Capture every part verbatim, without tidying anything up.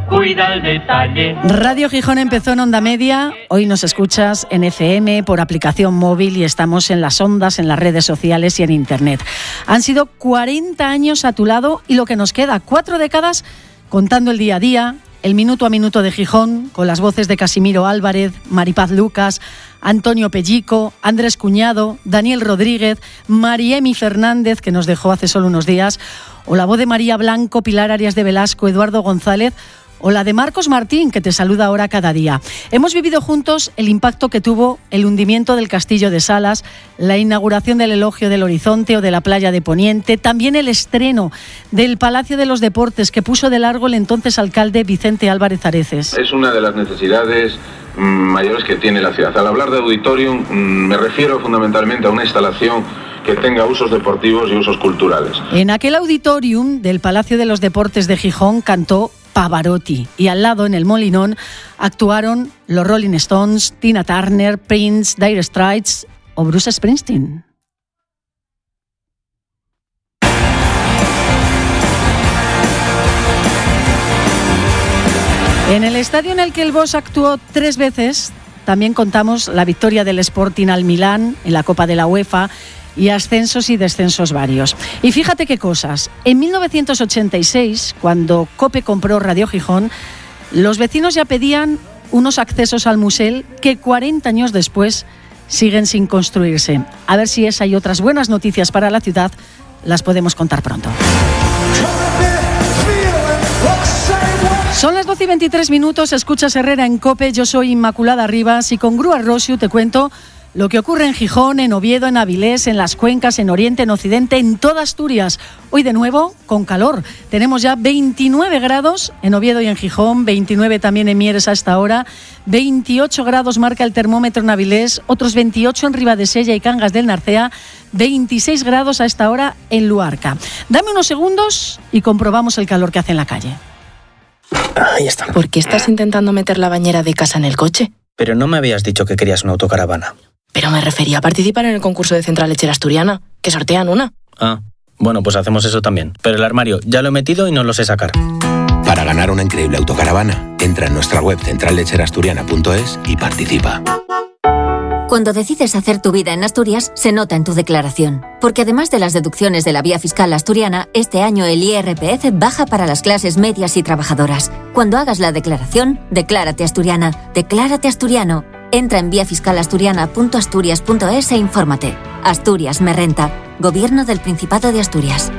cuida el detalle. Radio Gijón empezó en onda media, hoy nos escuchas en F M, por aplicación móvil y estamos en las ondas, en las redes sociales y en internet. Han sido cuarenta años a tu lado y lo que nos queda, cuatro décadas contando el día a día, el minuto a minuto de Gijón, con las voces de Casimiro Álvarez, Maripaz Lucas, Antonio Pellico, Andrés Cuñado, Daniel Rodríguez, Mariemi Fernández, que nos dejó hace solo unos días, o la voz de María Blanco, Pilar Arias de Velasco, Eduardo González, o la de Marcos Martín, que te saluda ahora cada día. Hemos vivido juntos el impacto que tuvo el hundimiento del Castillo de Salas, la inauguración del Elogio del Horizonte o de la Playa de Poniente, también el estreno del Palacio de los Deportes que puso de largo el entonces alcalde Vicente Álvarez Areces. Es una de las necesidades mmm, mayores que tiene la ciudad. Al hablar de auditorium mmm, me refiero fundamentalmente a una instalación que tenga usos deportivos y usos culturales. En aquel auditorium del Palacio de los Deportes de Gijón cantó Pavarotti y al lado, en el Molinón, actuaron los Rolling Stones, Tina Turner, Prince, Dire Straits o Bruce Springsteen. En el estadio en el que el Bosch actuó tres veces, también contamos la victoria del Sporting al Milán en la Copa de la UEFA y ascensos y descensos varios. Y fíjate qué cosas. En mil novecientos ochenta y seis, cuando COPE compró Radio Gijón, los vecinos ya pedían unos accesos al Musel que cuarenta años después siguen sin construirse. A ver si esa y otras buenas noticias para la ciudad las podemos contar pronto. Son las doce y veintitrés minutos, escuchas Herrera en COPE, yo soy Inmaculada Rivas y con Grúa Rosiu te cuento lo que ocurre en Gijón, en Oviedo, en Avilés, en las Cuencas, en Oriente, en Occidente, en toda Asturias. Hoy de nuevo con calor. Tenemos ya veintinueve grados en Oviedo y en Gijón, veintinueve también en Mieres a esta hora, veintiocho grados marca el termómetro en Avilés, otros veintiocho en Ribadesella y Cangas del Narcea, veintiséis grados a esta hora en Luarca. Dame unos segundos y comprobamos el calor que hace en la calle. Ahí está. ¿Por qué estás intentando meter la bañera de casa en el coche? Pero no me habías dicho que querías una autocaravana. Pero me refería a participar en el concurso de Central Lechera Asturiana, que sortean una. Ah, bueno, pues hacemos eso también. Pero el armario ya lo he metido y no lo sé sacar. Para ganar una increíble autocaravana, entra en nuestra web central lechera asturiana punto es y participa. Cuando decides hacer tu vida en Asturias, se nota en tu declaración. Porque además de las deducciones de la Vía Fiscal Asturiana, este año el I R P F baja para las clases medias y trabajadoras. Cuando hagas la declaración, declárate asturiana, declárate asturiano. Entra en vía fiscal asturiana punto asturias punto es e infórmate. Asturias me renta. Gobierno del Principado de Asturias.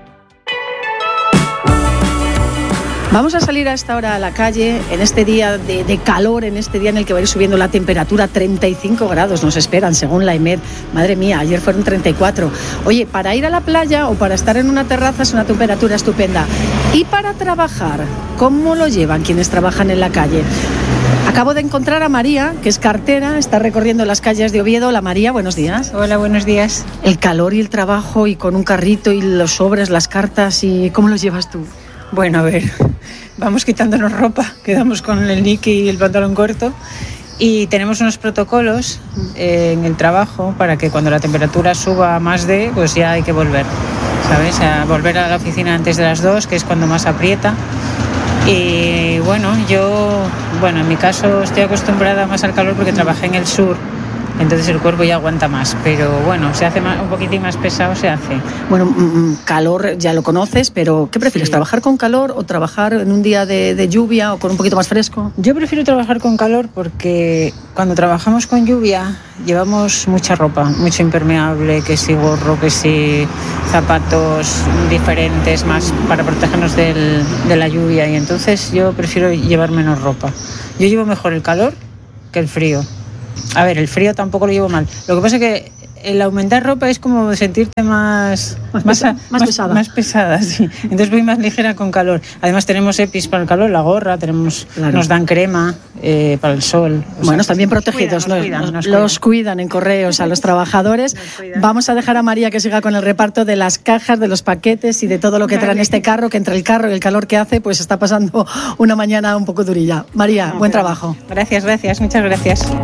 Vamos a salir a esta hora a la calle, en este día de, de calor, en este día en el que va a ir subiendo la temperatura, treinta y cinco grados nos esperan, según la EMED. Madre mía, ayer fueron treinta y cuatro. Oye, para ir a la playa o para estar en una terraza es una temperatura estupenda. Y para trabajar, ¿cómo lo llevan quienes trabajan en la calle? Acabo de encontrar a María, que es cartera, está recorriendo las calles de Oviedo. Hola María, buenos días. Hola, buenos días. El calor y el trabajo y con un carrito y los sobres, las cartas, y ¿cómo los llevas tú? Bueno, a ver, vamos quitándonos ropa, quedamos con el niqui y el pantalón corto y tenemos unos protocolos eh, en el trabajo para que cuando la temperatura suba a más de, pues ya hay que volver, ¿sabes? A volver a la oficina antes de las dos, que es cuando más aprieta. Y bueno, yo, bueno, en mi caso estoy acostumbrada más al calor porque trabajé en el sur. Entonces el cuerpo ya aguanta más, pero bueno, se hace más, un poquitín más pesado, se hace. Bueno, mm, calor ya lo conoces, pero ¿qué prefieres? Sí. ¿Trabajar con calor o trabajar en un día de, de lluvia o con un poquito más fresco? Yo prefiero trabajar con calor porque cuando trabajamos con lluvia llevamos mucha ropa, mucho impermeable, que si gorro, que si zapatos diferentes, más para protegernos del, de la lluvia, y entonces yo prefiero llevar menos ropa. Yo llevo mejor el calor que el frío. A ver, el frío tampoco lo llevo mal. Lo que pasa es que el aumentar ropa es como sentirte más más, más, más, más pesada. Más pesada, sí. Entonces voy más ligera con calor. Además tenemos EPIs para el calor, la gorra, tenemos, claro. Nos dan crema eh, para el sol. O bueno, sea, están bien protegidos. Nos cuidan, nos, nos cuidan. Los cuidan en correos a los trabajadores. Vamos a dejar a María que siga con el reparto de las cajas, de los paquetes y de todo lo que vale. trae en este carro, que entre el carro y el calor que hace, pues está pasando una mañana un poco durilla. María, no, buen trabajo. Gracias, gracias, muchas gracias.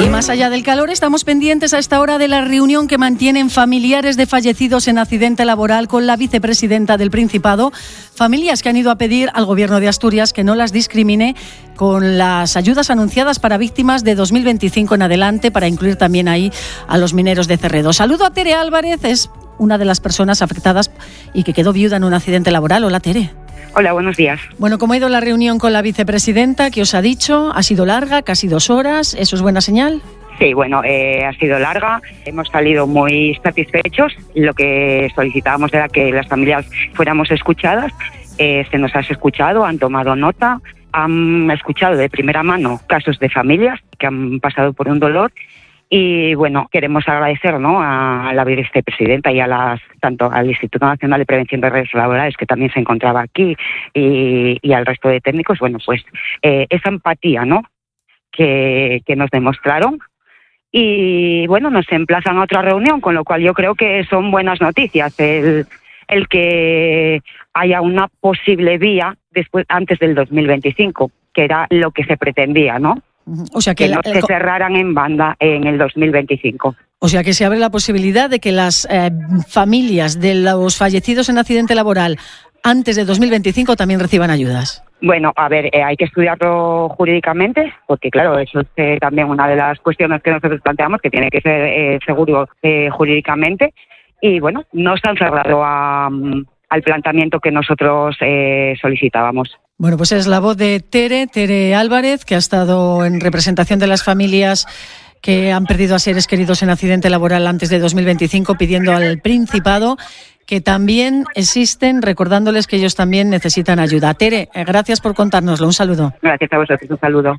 Y más allá del calor, estamos pendientes a esta hora de la reunión que mantienen familiares de fallecidos en accidente laboral con la vicepresidenta del Principado. Familias que han ido a pedir al Gobierno de Asturias que no las discrimine con las ayudas anunciadas para víctimas de dos mil veinticinco en adelante, para incluir también ahí a los mineros de Cerredo. Saludo a Tere Álvarez, es una de las personas afectadas y que quedó viuda en un accidente laboral. Hola, Tere. Hola, buenos días. Bueno, ¿cómo ha ido la reunión con la vicepresidenta? ¿Qué os ha dicho? ¿Ha sido larga, casi dos horas? ¿Eso es buena señal? Sí, bueno, eh, ha sido larga. Hemos salido muy satisfechos. Lo que solicitábamos era que las familias fuéramos escuchadas. Eh, se nos ha escuchado, han tomado nota, han escuchado de primera mano casos de familias que han pasado por un dolor. Y bueno, queremos agradecer, ¿no?, a la vicepresidenta y a las tanto al Instituto Nacional de Prevención de Riesgos Laborales, que también se encontraba aquí, y, y al resto de técnicos, bueno, pues eh, esa empatía, ¿no?, que, que nos demostraron. Y bueno, nos emplazan a otra reunión, con lo cual yo creo que son buenas noticias el, el que haya una posible vía después antes del dos mil veinticinco, que era lo que se pretendía, ¿no? O sea que, que la, no se cerraran en banda en el dos mil veinticinco. O sea que se abre la posibilidad de que las eh, familias de los fallecidos en accidente laboral antes de dos mil veinticinco también reciban ayudas. Bueno, a ver, eh, hay que estudiarlo jurídicamente, porque claro, eso es eh, también una de las cuestiones que nosotros planteamos, que tiene que ser eh, seguro eh, jurídicamente. Y bueno, no se han cerrado a, al planteamiento que nosotros eh, solicitábamos. Bueno, pues es la voz de Tere, Tere Álvarez, que ha estado en representación de las familias que han perdido a seres queridos en accidente laboral antes de dos mil veinticinco, pidiendo al Principado que también existen, recordándoles que ellos también necesitan ayuda. Tere, gracias por contárnoslo. Un saludo. Gracias a vosotros. Un saludo.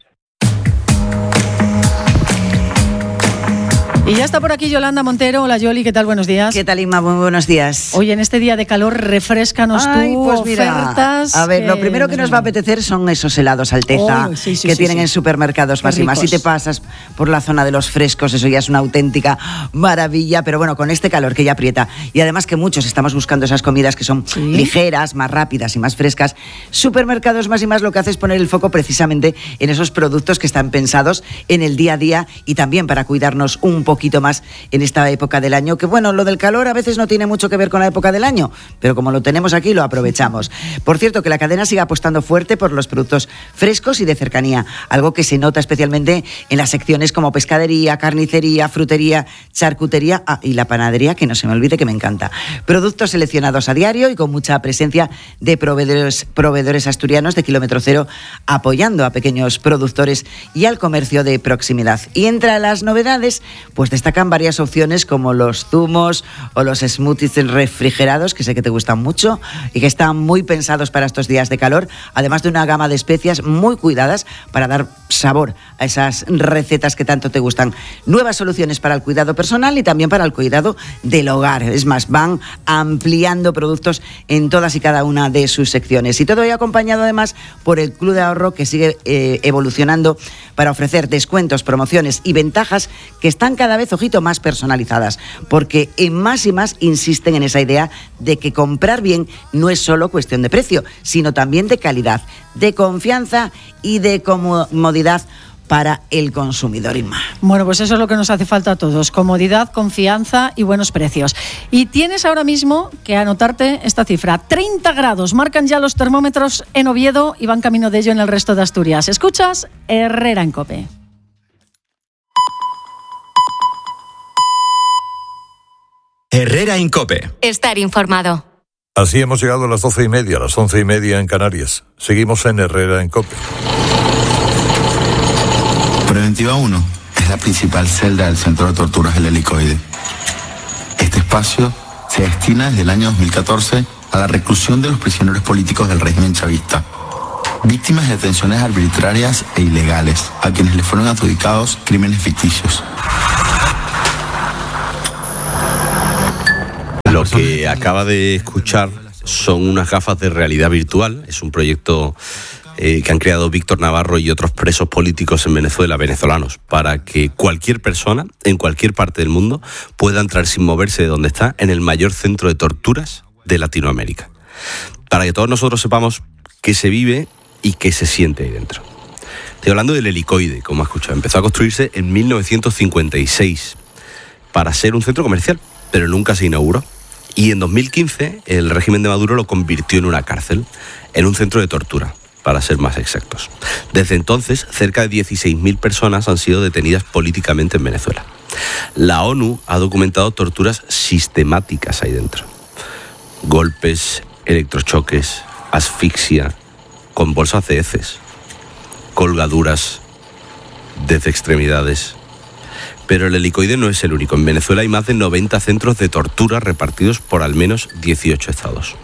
Y ya está por aquí Yolanda Montero. Hola, Yoli, ¿qué tal? Buenos días. ¿Qué tal, Inma? Muy buenos días. Oye, en este día de calor, refréscanos Ay, tú, pues mira, ofertas. A ver, que... lo primero que nos va a apetecer son esos helados Alteza, oh, sí, sí, que sí, tienen sí. en supermercados Qué más y más. Si ricos. te pasas por la zona de los frescos, eso ya es una auténtica maravilla. Pero bueno, con este calor que ya aprieta, y además que muchos estamos buscando esas comidas que son ¿Sí? ligeras, más rápidas y más frescas, supermercados más y más lo que hace es poner el foco precisamente en esos productos que están pensados en el día a día y también para cuidarnos un poquito más en esta época del año, que bueno, lo del calor a veces no tiene mucho que ver con la época del año, pero como lo tenemos aquí, lo aprovechamos. Por cierto, que la cadena sigue apostando fuerte por los productos frescos y de cercanía, algo que se nota especialmente en las secciones como pescadería, carnicería, frutería, charcutería ah, y la panadería, que no se me olvide que me encanta. Productos seleccionados a diario y con mucha presencia de proveedores, proveedores asturianos de kilómetro cero, apoyando a pequeños productores y al comercio de proximidad. Y entre las novedades, pues destacan varias opciones como los zumos o los smoothies refrigerados, que sé que te gustan mucho y que están muy pensados para estos días de calor, además de una gama de especias muy cuidadas para dar sabor a esas recetas que tanto te gustan. Nuevas soluciones para el cuidado personal y también para el cuidado del hogar. Es más, van ampliando productos en todas y cada una de sus secciones. Y todo ello acompañado además por el Club de Ahorro, que sigue eh, evolucionando para ofrecer descuentos, promociones y ventajas que están cada vez, ojito, más personalizadas, porque en más y más insisten en esa idea de que comprar bien no es solo cuestión de precio, sino también de calidad, de confianza y de comodidad para el consumidor, Inma. Bueno, pues eso es lo que nos hace falta a todos: comodidad, confianza y buenos precios. Y tienes ahora mismo que anotarte esta cifra: treinta grados marcan ya los termómetros en Oviedo y van camino de ello en el resto de Asturias. Escuchas Herrera en COPE. Herrera en COPE. Estar informado. Así hemos llegado a las doce y media, a las once y media en Canarias. Seguimos en Herrera en COPE. Preventiva uno es la principal celda del Centro de Torturas del Helicoide. Este espacio se destina desde el año dos mil catorce a la reclusión de los prisioneros políticos del régimen chavista, víctimas de detenciones arbitrarias e ilegales, a quienes les fueron adjudicados crímenes ficticios. Lo que acaba de escuchar son unas gafas de realidad virtual. Es un proyecto eh, que han creado Víctor Navarro y otros presos políticos en Venezuela, venezolanos, para que cualquier persona, en cualquier parte del mundo, pueda entrar sin moverse de donde está en el mayor centro de torturas de Latinoamérica. Para que todos nosotros sepamos qué se vive y qué se siente ahí dentro. Estoy hablando del helicoide, como has escuchado. Empezó a construirse en mil novecientos cincuenta y seis para ser un centro comercial, pero nunca se inauguró. Y en dos mil quince el régimen de Maduro lo convirtió en una cárcel, en un centro de tortura, para ser más exactos. Desde entonces, cerca de dieciséis mil personas han sido detenidas políticamente en Venezuela. La ONU ha documentado torturas sistemáticas ahí dentro. Golpes, electrochoques, asfixia, con bolsas de heces, colgaduras desde extremidades. Pero el helicoide no es el único. En Venezuela hay más de noventa centros de tortura repartidos por al menos dieciocho estados.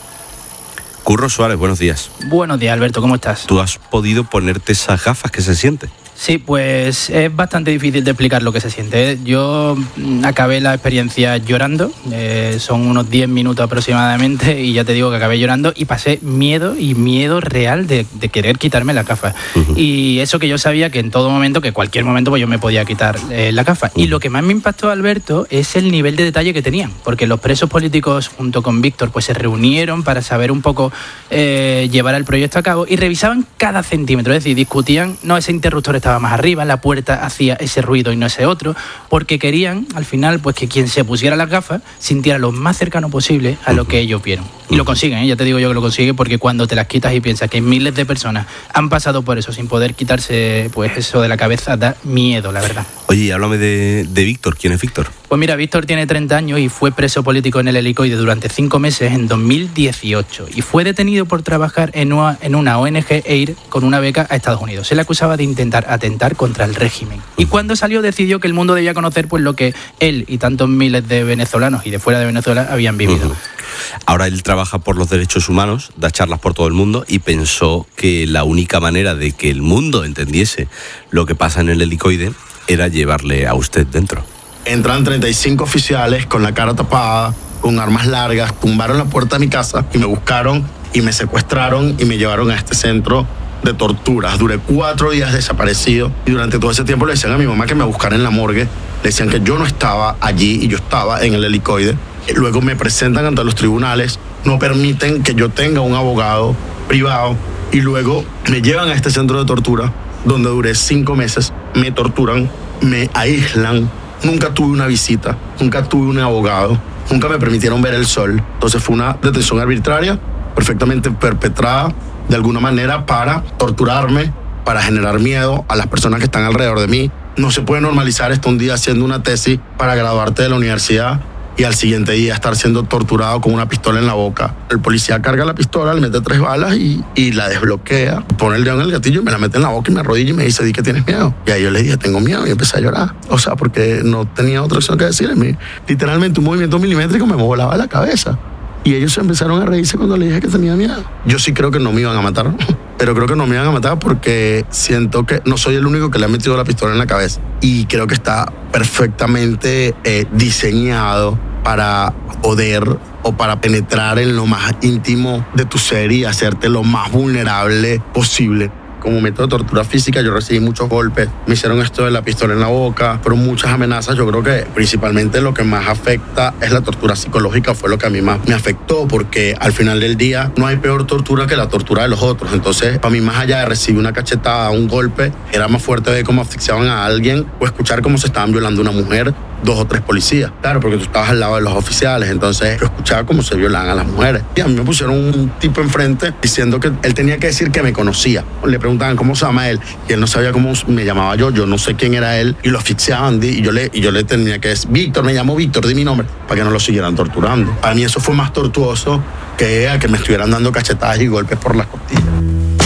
Curro Suárez, buenos días. Buenos días, Alberto, ¿cómo estás? ¿Tú has podido ponerte esas gafas? ¿Qué se siente? Sí, pues es bastante difícil de explicar lo que se siente. Yo acabé la experiencia llorando, eh, son unos diez minutos aproximadamente, y ya te digo que acabé llorando y pasé miedo y miedo real de, de querer quitarme la gafa. Uh-huh. Y eso que yo sabía que en todo momento, que cualquier momento, pues yo me podía quitar eh, la gafa. Uh-huh. Y lo que más me impactó, Alberto, es el nivel de detalle que tenían, porque los presos políticos junto con Víctor pues se reunieron para saber un poco eh, llevar el proyecto a cabo y revisaban cada centímetro, es decir, discutían, no, ese interruptor estaba más arriba, la puerta hacía ese ruido y no ese otro, porque querían al final pues que quien se pusiera las gafas sintiera lo más cercano posible a lo que ellos vieron. Y lo consiguen, ¿eh? Ya te digo yo que lo consiguen, porque cuando te las quitas y piensas que miles de personas han pasado por eso sin poder quitarse pues eso de la cabeza, da miedo, la verdad. Oye, háblame de, de Víctor. ¿Quién es Víctor? Pues mira, Víctor tiene treinta años y fue preso político en el helicoide durante cinco meses en dos mil dieciocho y fue detenido por trabajar en una, en una O N G e ir con una beca a Estados Unidos. Se le acusaba de intentar atentar contra el régimen. Y cuando salió decidió que el mundo debía conocer pues lo que él y tantos miles de venezolanos y de fuera de Venezuela habían vivido. Uh-huh. Ahora él trabaja por los derechos humanos, da charlas por todo el mundo y pensó que la única manera de que el mundo entendiese lo que pasa en el helicoide era llevarle a usted dentro. Entran treinta y cinco oficiales con la cara tapada, con armas largas, tumbaron la puerta de mi casa y me buscaron y me secuestraron y me llevaron a este centro de torturas. Duré cuatro días desaparecido y durante todo ese tiempo le decían a mi mamá que me buscara en la morgue, le decían que yo no estaba allí y yo estaba en el helicoide. Luego me presentan ante los tribunales, no permiten que yo tenga un abogado privado y luego me llevan a este centro de tortura donde duré cinco meses, me torturan, me aíslan, nunca tuve una visita, nunca tuve un abogado, nunca me permitieron ver el sol. Entonces fue una detención arbitraria, perfectamente perpetrada de alguna manera para torturarme, para generar miedo a las personas que están alrededor de mí. No se puede normalizar esto un día haciendo una tesis para graduarte de la universidad y al siguiente día estar siendo torturado con una pistola en la boca. El policía carga la pistola, le mete tres balas y, y la desbloquea, pone el dedo en el gatillo y me la mete en la boca y me arrodilla y me dice, di que tienes miedo. Y ahí yo le dije, tengo miedo, y empecé a llorar. O sea, porque no tenía otra opción que decirle. Literalmente un movimiento milimétrico me volaba la cabeza. Y ellos empezaron a reírse cuando le dije que tenía miedo. Yo sí creo que no me iban a matar, pero creo que no me iban a matar porque siento que no soy el único que le ha metido la pistola en la cabeza. Y creo que está perfectamente eh, diseñado para poder o para penetrar en lo más íntimo de tu ser y hacerte lo más vulnerable posible. Como método de tortura física yo recibí muchos golpes, me hicieron esto de la pistola en la boca, pero muchas amenazas. Yo creo que principalmente lo que más afecta es la tortura psicológica, fue lo que a mí más me afectó, porque al final del día no hay peor tortura que la tortura de los otros. Entonces, para mí, más allá de recibir una cachetada, un golpe, era más fuerte ver cómo asfixiaban a alguien o escuchar cómo se estaban violando a una mujer, dos o tres policías. Claro, porque tú estabas al lado de los oficiales, entonces yo escuchaba cómo se violaban a las mujeres. Y a mí me pusieron un tipo enfrente diciendo que él tenía que decir que me conocía. Le preguntaban cómo se llama él y él no sabía cómo me llamaba yo, yo no sé quién era él, y lo asfixiaban y yo le, y yo le tenía que decir, Víctor, me llamo Víctor, di mi nombre, para que no lo siguieran torturando. Para mí eso fue más tortuoso que a que me estuvieran dando cachetadas y golpes por las costillas.